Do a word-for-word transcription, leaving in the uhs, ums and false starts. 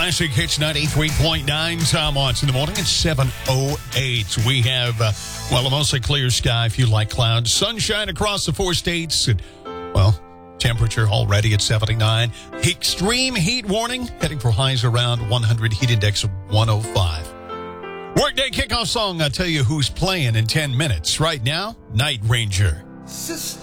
Classic Hits ninety-three point nine. Tom Watts in the morning at seven oh eight. We have, uh, well, a mostly clear sky, a few light clouds, sunshine across the four states, and, well, temperature already at seventy-nine. Extreme heat warning, heading for highs around one hundred, heat index of one oh five. Workday kickoff song, I'll tell you who's playing in ten minutes. Right now, Night Ranger. Sister.